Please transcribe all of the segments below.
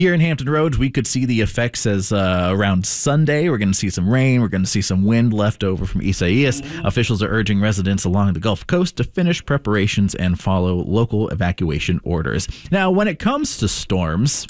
Here in Hampton Roads, we could see the effects as around Sunday. We're going to see some rain. We're going to see some wind left over from Isaias. Officials are urging residents along the Gulf Coast to finish preparations and follow local evacuation orders. Now, when it comes to storms,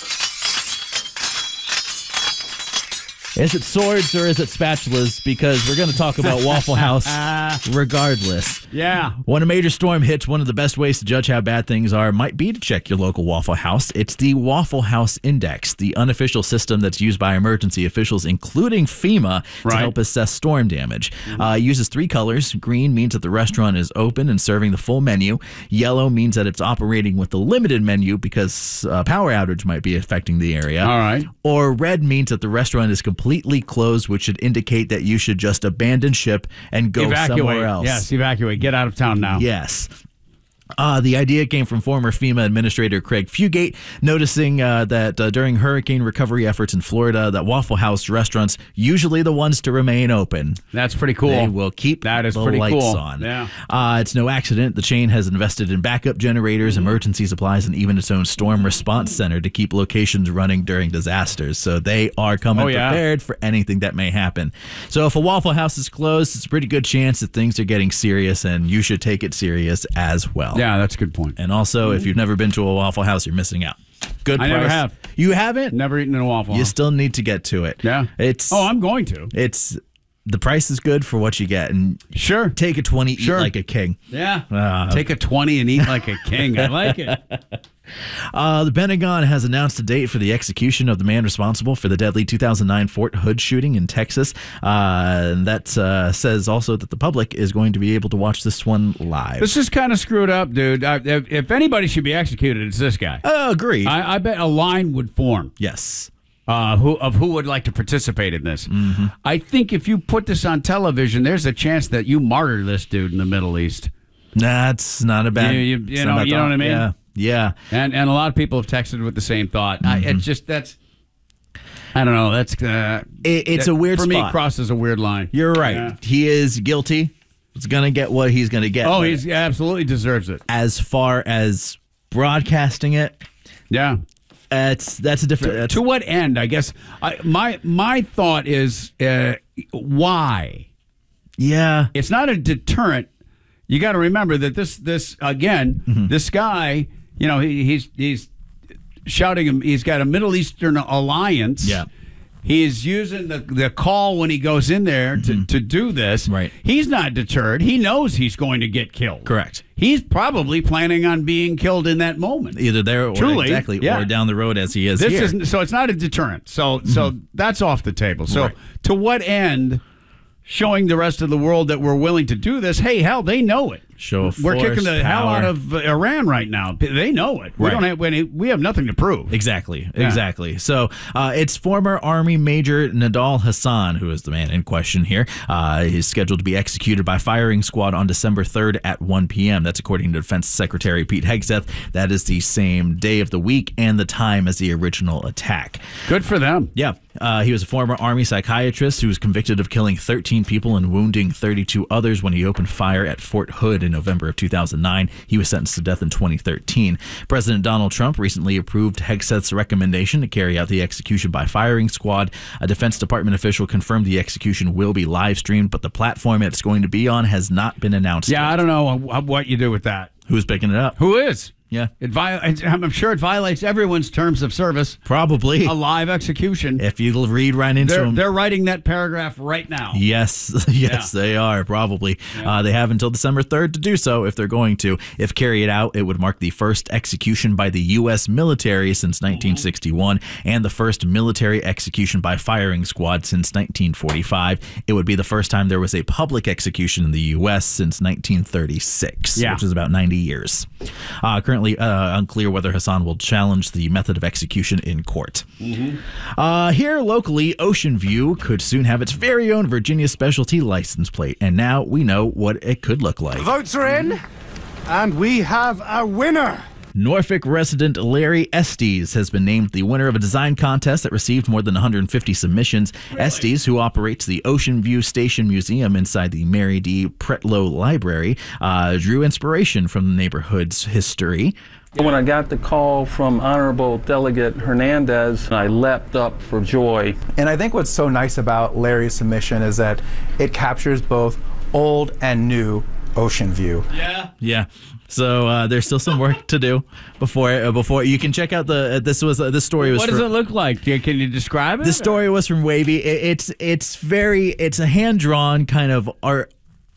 is it swords or is it spatulas? Because we're going to talk about Waffle House regardless. Yeah. When a major storm hits, one of the best ways to judge how bad things are might be to check your local Waffle House. It's the Waffle House Index, the unofficial system that's used by emergency officials, including FEMA, to help assess storm damage. It uses 3 colors. Green means that the restaurant is open and serving the full menu. Yellow means that it's operating with the limited menu because power outage might be affecting the area. All right. Or red means that the restaurant is completely closed, which should indicate that you should just abandon ship and go somewhere else. Yes, evacuate. Get out of town now. Yes. The idea came from former FEMA Administrator Craig Fugate, noticing that during hurricane recovery efforts in Florida, that Waffle House restaurants usually the ones to remain open. That's pretty cool. They will keep that is the pretty lights cool. on. Yeah. It's no accident. The chain has invested in backup generators, emergency supplies, and even its own storm response center to keep locations running during disasters. So they are coming prepared for anything that may happen. So if a Waffle House is closed, it's a pretty good chance that things are getting serious, and you should take it serious as well. Yeah, that's a good point. And also, if you've never been to a Waffle House, you're missing out. Good price. I never have. You haven't? Never eaten in a Waffle House. You still need to get to it. Yeah. I'm going to. The price is good for what you get. And sure. Take a 20, eat like a king. Yeah. Take a 20 and eat like a king. I like it. The Pentagon has announced a date for the execution of the man responsible for the deadly 2009 Fort Hood shooting in Texas. That says also that the public is going to be able to watch this one live. This is kind of screwed up, dude. If anybody should be executed, it's this guy. Agreed. I bet a line would form. Yes. Who would like to participate in this. Mm-hmm. I think if you put this on television, there's a chance that you martyr this dude in the Middle East. That's not a bad you know what I mean? Yeah. And a lot of people have texted with the same thought. Mm-hmm. I don't know. It's a weird for spot. me, crosses a weird line. You're right. Yeah. He is guilty. He's going to get what he's going to get. Oh, he absolutely deserves it. As far as broadcasting it, yeah. That's a different. To what end? I guess my thought is why. Yeah, it's not a deterrent. You got to remember that this again. Mm-hmm. This guy, he's shouting him. He's got a Middle Eastern alliance. Yeah. He's using the call when he goes in there to do this. Right. He's not deterred. He knows he's going to get killed. Correct. He's probably planning on being killed in that moment. Either there or or down the road as he is here. So it's not a deterrent. So that's off the table. So to what end? Showing the rest of the world that we're willing to do this. Hey, hell, they know it. We're kicking the hell out of Iran right now. They know it. We have nothing to prove. Exactly. So it's former Army Major Nadal Hassan, who is the man in question here. He's scheduled to be executed by firing squad on December 3rd at 1 p.m. That's according to Defense Secretary Pete Hegseth. That is the same day of the week and the time as the original attack. Good for them. Yeah. He was a former Army psychiatrist who was convicted of killing 13 people and wounding 32 others when he opened fire at Fort Hood in November of 2009. He was sentenced to death in 2013. President Donald Trump recently approved Hegseth's recommendation to carry out the execution by firing squad. A Defense Department official confirmed the execution will be live streamed, but the platform it's going to be on has not been announced yet. I don't know what you do with that. Who's picking it up? Who is? Yeah. I'm sure it violates everyone's terms of service. Probably. A live execution. If you read right into them. They're writing that paragraph right now. Yes, they are, probably. Yeah. They have until December 3rd to do so if they're going to. If carried out, it would mark the first execution by the U.S. military since 1961 and the first military execution by firing squad since 1945. It would be the first time there was a public execution in the U.S. since 1936, which is about 90 years. Currently unclear whether Hassan will challenge the method of execution in court. Mm-hmm. Here locally, Ocean View could soon have its very own Virginia specialty license plate, and now we know what it could look like. Votes are in, and we have a winner. Norfolk resident Larry Estes has been named the winner of a design contest that received more than 150 submissions. Really? Estes, who operates the Ocean View Station Museum inside the Mary D. Pretlow Library, drew inspiration from the neighborhood's history When I got the call from Honorable Delegate Hernandez, I leapt up for joy. And I think what's so nice about Larry's submission is that it captures both old and new ocean view. Yeah. So there's still some work to do before you can check out this story was. What does it look like? Can you describe it? This story was from Wavy. It's a hand drawn kind of art.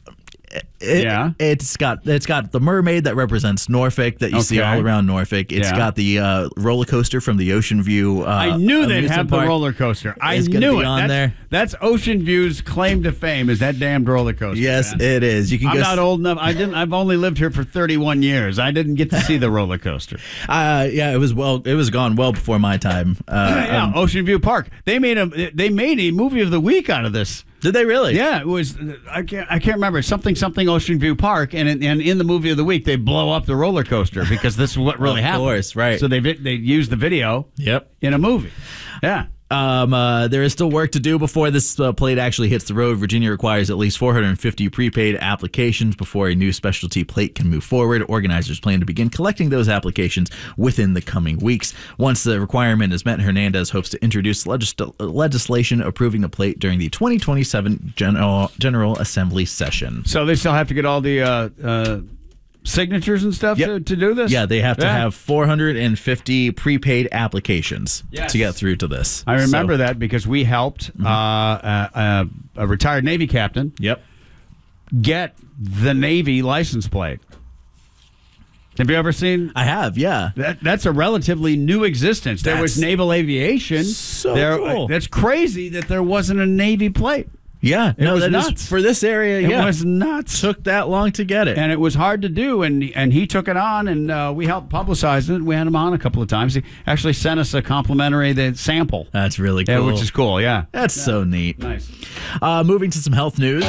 It's got the mermaid that represents Norfolk that you see all around Norfolk. It's got the roller coaster from the Ocean View. I knew they'd have the roller coaster. I knew it. On there. That's Ocean View's claim to fame is that damned roller coaster. Yes, man. it is. You can. I'm not old enough. I've only lived here for 31 years. I didn't get to see the roller coaster. It was gone well before my time. Ocean View Park. They made a movie of the week out of this. Did they really? Yeah, it was. I can't remember something Ocean View Park, and in the movie of the week they blow up the roller coaster because this is what really happened. Of course, right? So they used the video. Yep. In a movie. Yeah. There is still work to do before this plate actually hits the road. Virginia requires at least 450 prepaid applications before a new specialty plate can move forward. Organizers plan to begin collecting those applications within the coming weeks. Once the requirement is met, Hernandez hopes to introduce legislation approving the plate during the 2027 General Assembly session. So they still have to get all the signatures and stuff to do this? Yeah, they have to have 450 prepaid applications to get through to this. I remember that because we helped a retired Navy captain get the Navy license plate. Have you ever seen? I have, yeah. That's a relatively new existence. There was naval aviation. Cool. That's crazy that there wasn't a Navy plate. Yeah, it was nuts. For this area. It was nuts. Took that long to get it, and it was hard to do. And he took it on, and we helped publicize it. We had him on a couple of times. He actually sent us a complimentary sample. That's really cool. Yeah, which is cool. Yeah, that's so neat. Nice. Moving to some health news.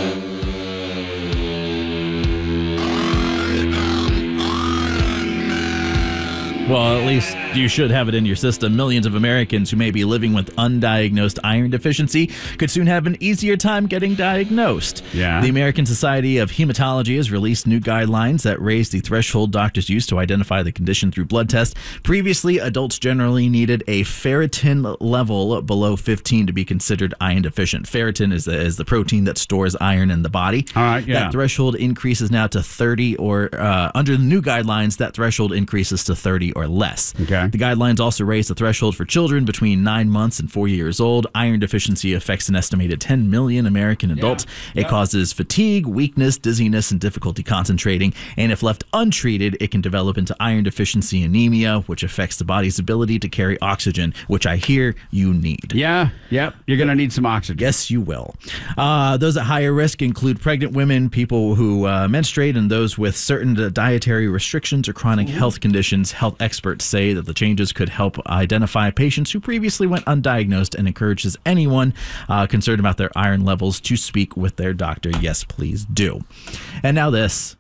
Well, at least you should have it in your system. Millions of Americans who may be living with undiagnosed iron deficiency could soon have an easier time getting diagnosed. Yeah. The American Society of Hematology has released new guidelines that raise the threshold doctors use to identify the condition through blood test. Previously, adults generally needed a ferritin level below 15 to be considered iron deficient. Ferritin is the protein that stores iron in the body. All right, yeah. That threshold increases now to 30 or under the new guidelines, that threshold increases to 30 or less. Okay. The guidelines also raise the threshold for children between 9 months and 4 years old. Iron deficiency affects an estimated 10 million American adults. It causes fatigue, weakness, dizziness, and difficulty concentrating. And if left untreated, it can develop into iron deficiency anemia, which affects the body's ability to carry oxygen, which I hear you need. Yeah, yep. You're going to need some oxygen. Yes, you will. Those at higher risk include pregnant women, people who menstruate, and those with certain dietary restrictions or chronic health conditions. Health experts say that the changes could help identify patients who previously went undiagnosed and encourages anyone concerned about their iron levels to speak with their doctor. Yes, please do. And now this.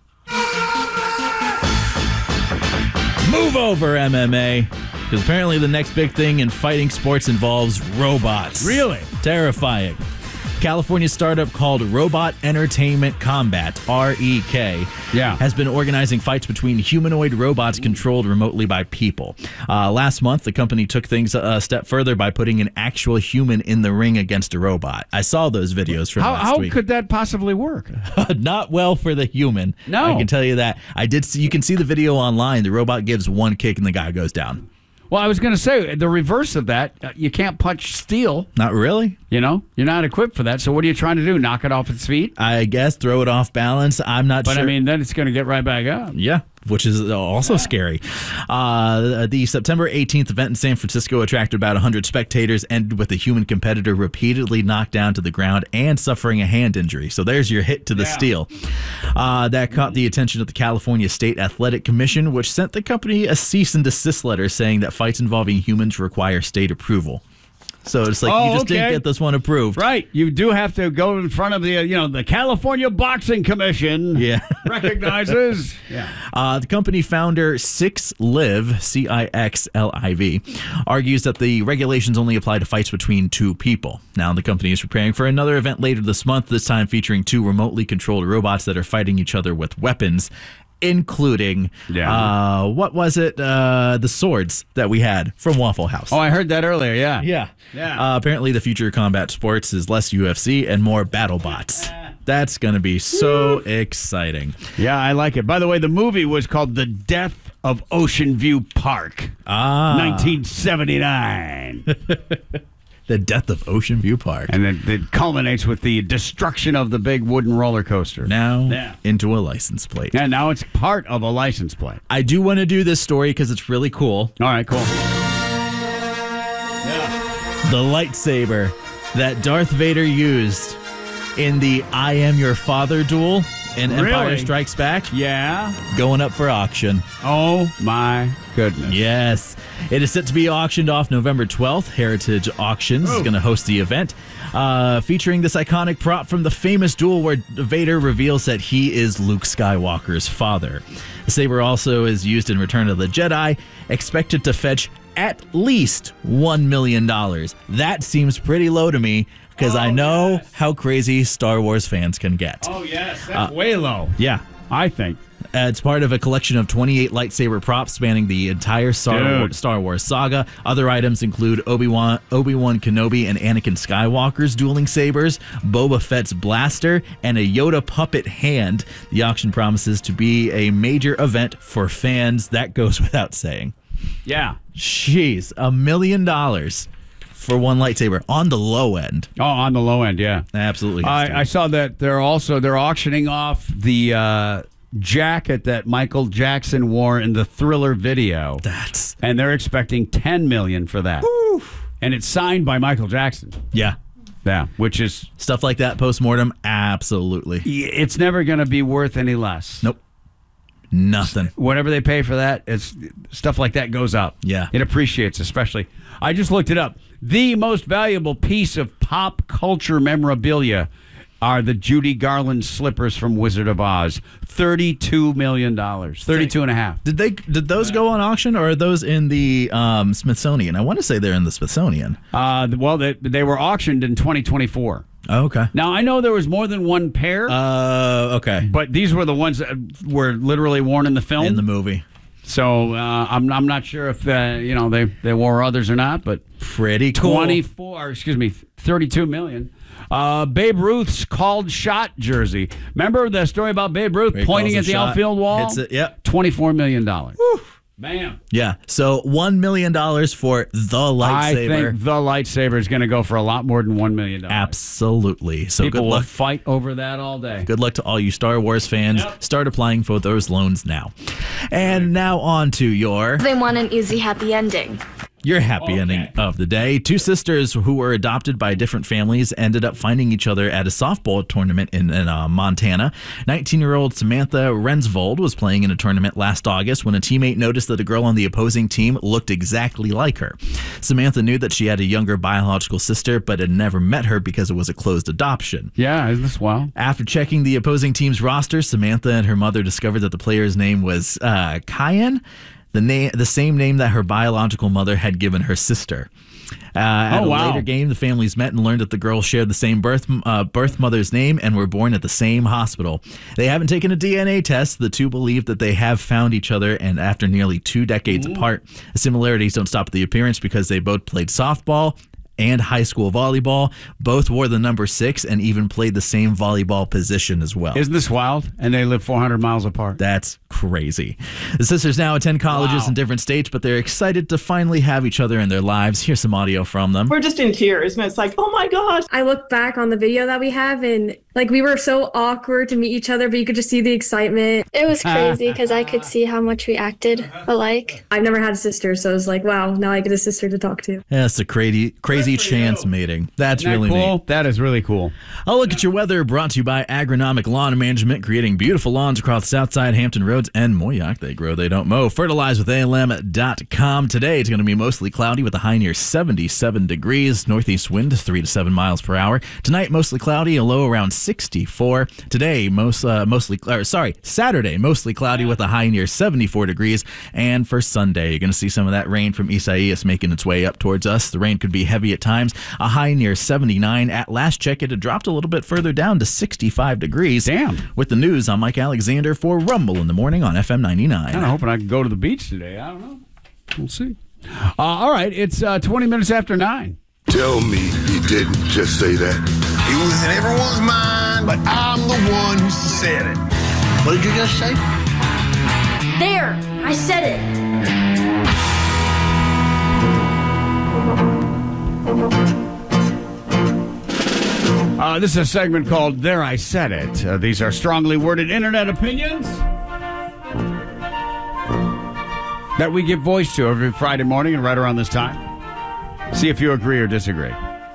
Move over, MMA. Because apparently the next big thing in fighting sports involves robots. Really? Terrifying. California startup called Robot Entertainment Combat, REK, has been organizing fights between humanoid robots controlled remotely by people. Last month, the company took things a step further by putting an actual human in the ring against a robot. I saw those videos from last week. How could that possibly work? Not well for the human. No. I can tell you that. You can see the video online. The robot gives one kick and the guy goes down. Well, I was going to say, the reverse of that, you can't punch steel. Not really. You know, you're not equipped for that. So what are you trying to do? Knock it off its feet? I guess throw it off balance. I'm not sure. But I mean, then it's going to get right back up. Yeah, which is also scary. The September 18th event in San Francisco attracted about 100 spectators, ended with a human competitor repeatedly knocked down to the ground and suffering a hand injury. So there's your hit to the steel. That caught the attention of the California State Athletic Commission, which sent the company a cease and desist letter saying that fights involving humans require state approval. So it's like you just didn't get this one approved. Right. You do have to go in front of the California Boxing Commission. Yeah. Recognizes. The company founder Cixliv, C-I-X-L-I-V, argues that the regulations only apply to fights between two people. Now the company is preparing for another event later this month, this time featuring two remotely controlled robots that are fighting each other with weapons. including, what was it? The swords that we had from Waffle House. Oh, I heard that earlier, yeah. Yeah. Apparently, the future of combat sports is less UFC and more battle bots. That's going to be so exciting. Yeah, I like it. By the way, the movie was called The Death of Ocean View Park. 1979. The Death of Ocean View Park. And it culminates with the destruction of the big wooden roller coaster. Now into a license plate. And now it's part of a license plate. I do want to do this story because it's really cool. All right, cool. The lightsaber that Darth Vader used in the I Am Your Father duel in Empire Strikes Back. Yeah. Going up for auction. Oh, my goodness. Yes. It is set to be auctioned off November 12th. Heritage Auctions is going to host the event, featuring this iconic prop from the famous duel where Vader reveals that he is Luke Skywalker's father. The saber also is used in Return of the Jedi, expected to fetch at least $1 million. That seems pretty low to me, because I know how crazy Star Wars fans can get. Oh, yes. That's way low. Yeah. I think. It's part of a collection of 28 lightsaber props spanning the entire Star Wars saga. Other items include Obi-Wan Kenobi and Anakin Skywalker's dueling sabers, Boba Fett's blaster, and a Yoda puppet hand. The auction promises to be a major event for fans. That goes without saying. Yeah. Jeez, $1 million for one lightsaber on the low end. Oh, on the low end, yeah. Absolutely. I saw that they're auctioning off the jacket that Michael Jackson wore in the Thriller video. And they're expecting $10 million for that. Woo. And it's signed by Michael Jackson. Yeah. Yeah, which is stuff like that post-mortem, absolutely. It's never going to be worth any less. Nope. Nothing. Whatever they pay for that, it's stuff like that goes up. Yeah. It appreciates, especially. I just looked it up. The most valuable piece of pop culture memorabilia are the Judy Garland slippers from Wizard of Oz. $32 million. 32 and a half. Did those go on auction, or are those in the Smithsonian? I want to say they're in the Smithsonian. Well, they were auctioned in 2024. Oh, okay. Now, I know there was more than one pair. Okay. But these were the ones that were literally worn in the film. In the movie. So I'm not sure if they wore others or not, but pretty cool. 32 million. Babe Ruth's called shot jersey. Remember the story about Babe Ruth pointing at the outfield wall? Hits it, yep. $24 million. Whew. Bam. Yeah. So $1 million for the lightsaber. I think the lightsaber is going to go for a lot more than $1 million. Absolutely. So people good luck. will fight over that all day. Good luck to all you Star Wars fans. Yep. Start applying for those loans now. And now on to your... They want an easy, happy ending. Your happy ending of the day. Two sisters who were adopted by different families ended up finding each other at a softball tournament in Montana. 19-year-old Samantha Rensvold was playing in a tournament last August when a teammate noticed that a girl on the opposing team looked exactly like her. Samantha knew that she had a younger biological sister, but had never met her because it was a closed adoption. Yeah, isn't this wild? After checking the opposing team's roster, Samantha and her mother discovered that the player's name was Kyan, the same name that her biological mother had given her sister. At a later game, the families met and learned that the girls shared the same birth mother's name and were born at the same hospital. They haven't taken a DNA test. The two believe that they have found each other, and after nearly 2 decades apart, the similarities don't stop at the appearance because they both played softball and high school volleyball. Both wore the number 6 and even played the same volleyball position as well. Isn't this wild? And they live 400 miles apart. That's crazy. The sisters now attend colleges in different states, but they're excited to finally have each other in their lives. Here's some audio from them. We're just in tears, and it's like, oh my gosh. I look back on the video that we have, and we were so awkward to meet each other, but you could just see the excitement. It was crazy because I could see how much we acted alike. I've never had a sister, so it was like, wow, now I get a sister to talk to. Yeah, it's a crazy chance meeting. That's really cool? neat. That is really cool. I'll look at your weather, brought to you by Agronomic Lawn Management, creating beautiful lawns across Southside, Hampton Roads, and Moyock. They grow, they don't mow. Fertilize with ALM.com. Today, it's going to be mostly cloudy with a high near 77 degrees. Northeast wind, 3 to 7 miles per hour. Tonight, mostly cloudy, a low around 64. Today, Saturday, mostly cloudy with a high near 74 degrees. And for Sunday, you're going to see some of that rain from Isaias making its way up towards us. The rain could be heavy at times. A high near 79. At last check, it had dropped a little bit further down to 65 degrees. Damn. With the news, I'm Mike Alexander for Rumble in the Morning on FM 99. I'm hoping I can go to the beach today. I don't know. We'll see. All right, it's 20 minutes after 9. Tell me he didn't just say that. It was in everyone's mind, but I'm the one who said it. What did you just say? There, I said it. This is a segment called There I Said It. These are strongly worded internet opinions that we give voice to every Friday morning and right around this time. See if you agree or disagree.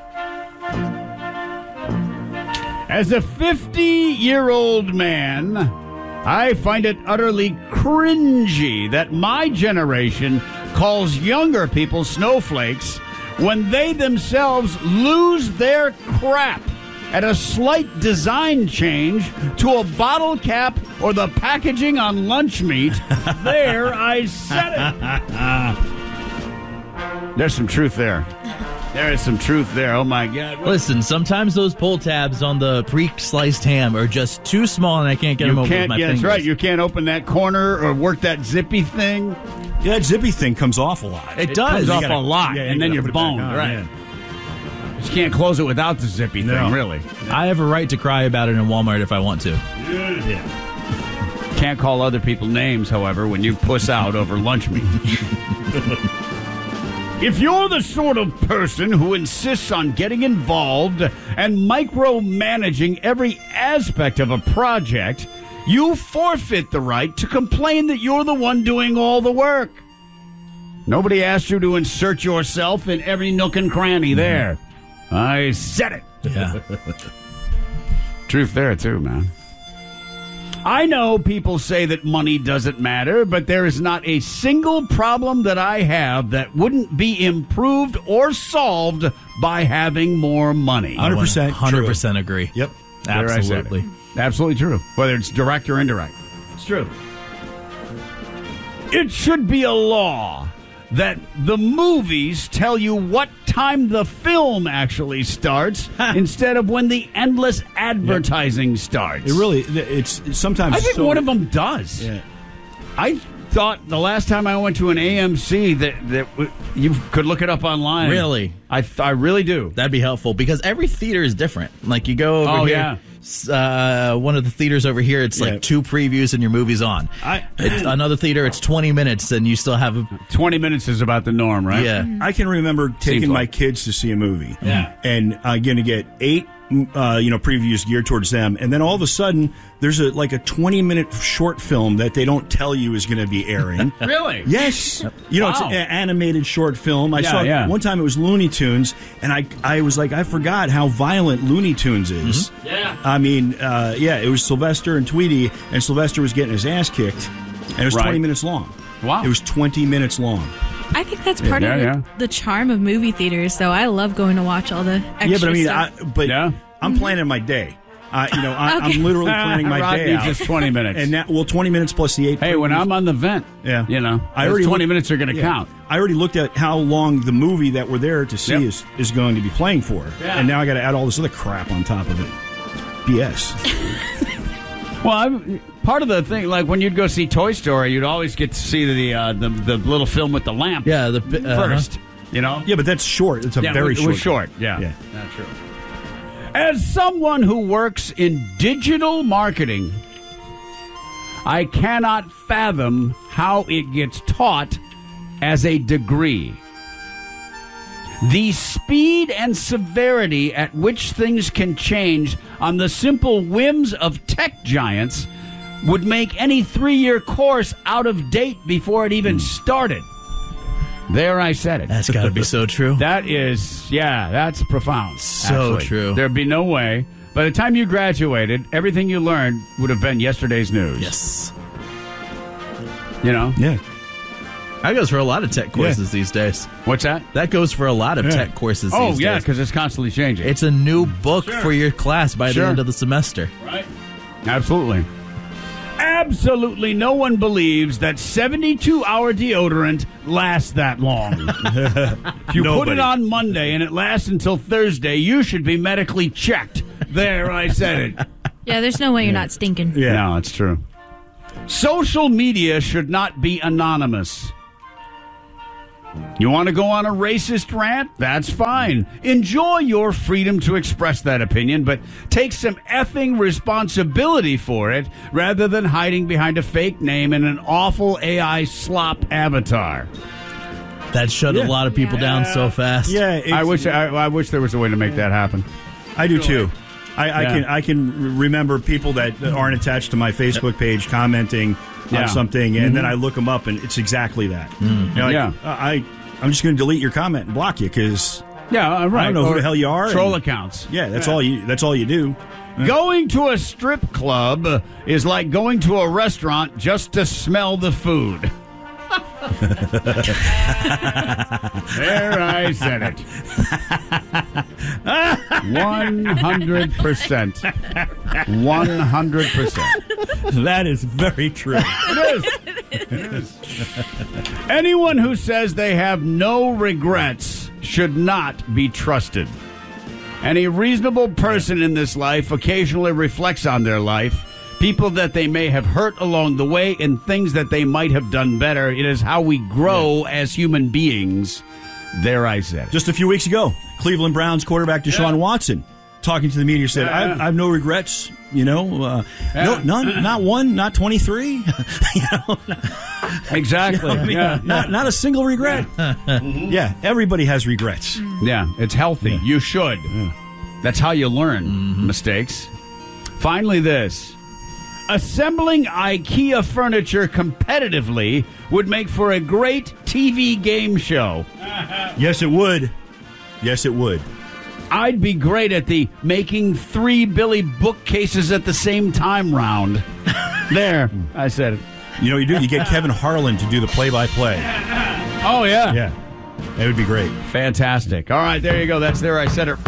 As a 50-year-old man, I find it utterly cringy that my generation calls younger people snowflakes when they themselves lose their crap at a slight design change to a bottle cap or the packaging on lunch meat. There, I said it. There's some truth there. There is some truth there. Oh, my God. Listen, sometimes those pull tabs on the pre-sliced ham are just too small and I can't get them over with my fingers. That's right. You can't open that corner or work that zippy thing. Yeah, that zippy thing comes off a lot. It does. Comes off a lot, and then you're boned. Right. Yeah. You can't close it without the zippy thing, really. I have a right to cry about it in Walmart if I want to. Yeah. Can't call other people names, however, when you puss out over lunch meat. If you're the sort of person who insists on getting involved and micromanaging every aspect of a project, you forfeit the right to complain that you're the one doing all the work. Nobody asked you to insert yourself in every nook and cranny there. I said it. Yeah. Truth there, too, man. I know people say that money doesn't matter, but there is not a single problem that I have that wouldn't be improved or solved by having more money. 100%. 100% agree. Yep. Absolutely. Absolutely true. Whether it's direct or indirect. It's true. It should be a law that the movies tell you what time the film actually starts instead of when the endless advertising starts. It's sometimes. I think one of them does. Yeah. I thought the last time I went to an AMC that you could look it up online. Really? I really do. That'd be helpful because every theater is different. Like you go over here. Yeah. One of the theaters over here, it's like 2 previews and your movie's on. Another theater, it's 20 minutes and you still have 20 minutes is about the norm, right? Yeah. I can remember taking my kids to see a movie. Yeah. And I'm going to get 8 previews geared towards them, and then all of a sudden there's a 20-minute short film that they don't tell you is going to be airing. Really? Yes. It's an animated short film. I saw one time it was Looney Tunes, and I was like, I forgot how violent Looney Tunes is. Mm-hmm. Yeah. I mean, it was Sylvester and Tweety, and Sylvester was getting his ass kicked, and it was 20 minutes long. Wow. It was 20 minutes long. I think that's part of the charm of movie theaters, though. I love going to watch all the extra stuff. I'm planning my day. I'm literally planning my Rod day needs out. just 20 minutes. And 20 minutes plus the 8. Hey, when I'm on the vent, I already 20 minutes are going to count. I already looked at how long the movie that we're there to see is going to be playing for, and now I got to add all this other crap on top of it. BS. Well, part of the thing, like when you'd go see Toy Story, you'd always get to see the little film with the lamp. Yeah, first. Yeah, but that's short. It's very short. It was short. Yeah, that's true. As someone who works in digital marketing, I cannot fathom how it gets taught as a degree. The speed and severity at which things can change on the simple whims of tech giants would make any 3-year course out of date before it even started. There, I said it. That's got to be so true. That is, that's profound. So true. There'd be no way. By the time you graduated, everything you learned would have been yesterday's news. Yes. Yeah. That goes for a lot of tech courses these days. What's that? That goes for a lot of tech courses these days. Oh, yeah, because it's constantly changing. It's a new book for your class by the end of the semester. Right. Absolutely. Absolutely no one believes that 72-hour deodorant lasts that long. If you put it on Monday and it lasts until Thursday, you should be medically checked. There, I said it. Yeah, there's no way you're not stinking. Yeah, no, it's true. Social media should not be anonymous. You want to go on a racist rant? That's fine. Enjoy your freedom to express that opinion, but take some effing responsibility for it rather than hiding behind a fake name and an awful AI slop avatar. That shut a lot of people down so fast. Yeah, I wish there was a way to make that happen. I do too. I can remember people that aren't attached to my Facebook page commenting on something, and then I look them up, and it's exactly that. I'm just going to delete your comment and block you because right. I don't know who the hell you are. Troll accounts. Yeah, that's all you do. Going to a strip club is like going to a restaurant just to smell the food. There, I said it. 100%. 100%. That is very true. It is. Anyone who says they have no regrets should not be trusted. Any reasonable person in this life occasionally reflects on their life, people that they may have hurt along the way, and things that they might have done better. It is how we grow as human beings. There, I said. Just a few weeks ago, Cleveland Browns quarterback Deshaun Watson, talking to the media, said, I have no regrets, no, none, not one, not 23. Exactly. I mean, not a single regret. Yeah, everybody has regrets. Yeah, it's healthy. You should. That's how you learn mistakes. Finally, this. Assembling IKEA furniture competitively would make for a great TV game show. Yes, it would. Yes, it would. I'd be great at the making 3 Billy bookcases at the same time round. There, I said it. You know what you do? You get Kevin Harlan to do the play-by-play. Oh, yeah. Yeah. That would be great. Fantastic. All right, there you go. That's There, I Said It.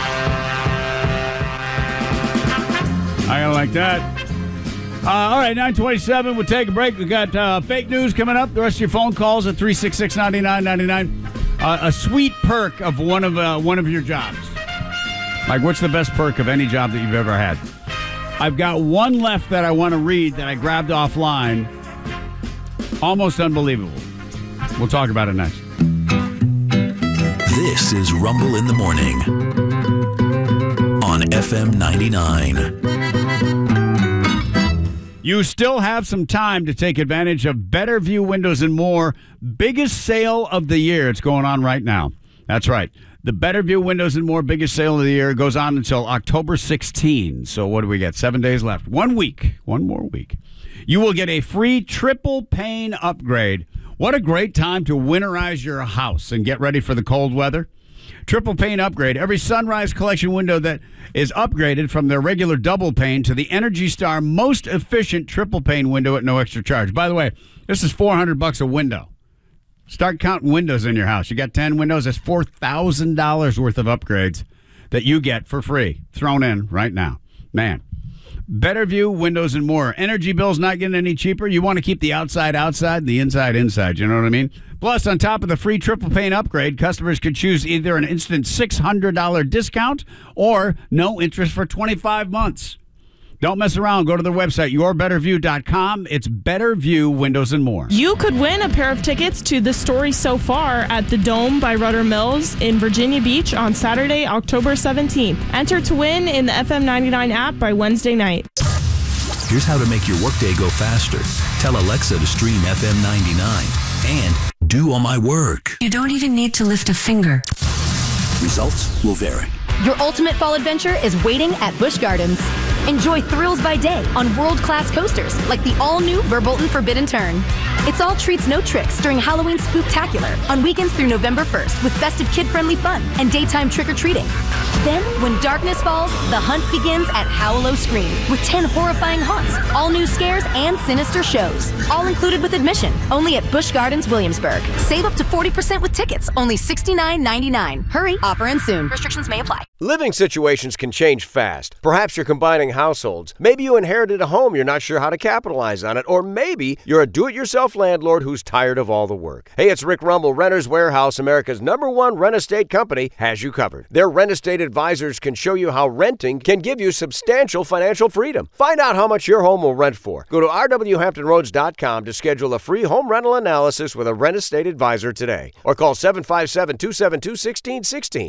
I like that. All right, 9:27. We'll take a break. We got fake news coming up. The rest of your phone calls at 366-9999. A sweet perk of one of your jobs. Like, what's the best perk of any job that you've ever had? I've got one left that I want to read that I grabbed offline. Almost unbelievable. We'll talk about it next. This is Rumble in the Morning on FM 99. You still have some time to take advantage of Better View Windows and More biggest sale of the year. It's going on right now. That's right. The Better View Windows and More biggest sale of the year goes on until October 16. So what do we get? 7 days left. 1 week. One more week. You will get a free triple pane upgrade. What a great time to winterize your house and get ready for the cold weather. Triple pane upgrade. Every Sunrise Collection window that is upgraded from their regular double pane to the Energy Star most efficient triple pane window at no extra charge. By the way, this is $400 a window. Start counting windows in your house. You got 10 windows. That's $4,000 worth of upgrades that you get for free thrown in right now. Man. Better View Windows and More. Energy bills not getting any cheaper. You want to keep the outside outside, the inside inside. You know what I mean? Plus, on top of the free triple pane upgrade, customers could choose either an instant $600 discount or no interest for 25 months. Don't mess around. Go to their website, yourbetterview.com. It's Better View Windows and More. You could win a pair of tickets to The Story So Far at the Dome by Rudder Mills in Virginia Beach on Saturday, October 17th. Enter to win in the FM 99 app by Wednesday night. Here's how to make your workday go faster. Tell Alexa to stream FM 99 and do all my work. You don't even need to lift a finger. Results will vary. Your ultimate fall adventure is waiting at Busch Gardens. Enjoy thrills by day on world-class coasters like the all-new Verbolten Forbidden Turn. It's all treats, no tricks during Halloween Spooktacular on weekends through November 1st with festive kid-friendly fun and daytime trick-or-treating. Then, when darkness falls, the hunt begins at Howlo Scream with 10 horrifying haunts, all new scares, and sinister shows. All included with admission, only at Busch Gardens, Williamsburg. Save up to 40% with tickets, only $69.99. Hurry, offer ends soon. Restrictions may apply. Living situations can change fast. Perhaps you're combining households. Maybe you inherited a home, you're not sure how to capitalize on it. Or maybe you're a do-it-yourself landlord who's tired of all the work. Hey, it's Rick Rumble. Renters Warehouse, America's #1 rent estate company, has you covered. Their rent estate advisors can show you how renting can give you substantial financial freedom. Find out how much your home will rent for. Go to rwhamptonroads.com to schedule a free home rental analysis with a rent estate advisor today. Or call 757-272-1616.